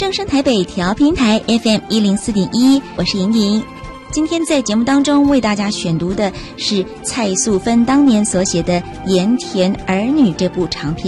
正声台北调频台 FM104.1，我是莹莹。今天在节目当中为大家选读的是蔡素芬当年所写的《盐田儿女》这部长篇